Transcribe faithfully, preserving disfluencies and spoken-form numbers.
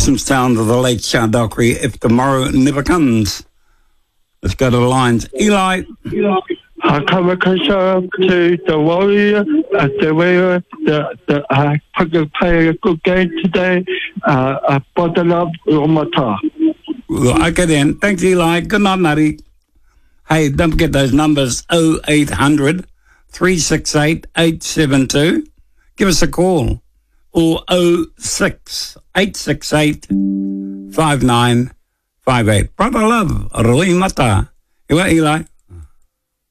Christmas town to the Lake Shardockery if tomorrow never comes. Let's go to the lines. Eli. I come across to the Warrior at the way that that I play a good game today. Uh, I bottle up Romata. Okay then. Thanks, Eli. Good night, Nutty. Hey, don't forget those numbers oh eight hundred, three six eight, eight seven two. Give us a call. Or oh six, eight six eight, five nine five eight. Brother Love, Rui Mata. You what, Eli?